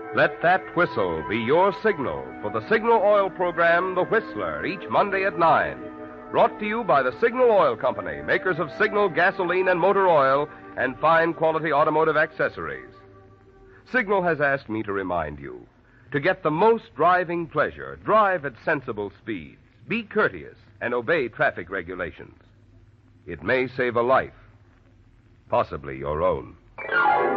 Let that whistle be your signal for the Signal Oil program, The Whistler, each Monday at 9. Brought to you by the Signal Oil Company, makers of Signal gasoline and motor oil and fine quality automotive accessories. Signal has asked me to remind you, to get the most driving pleasure, drive at sensible speeds, be courteous, and obey traffic regulations. It may save a life, possibly your own.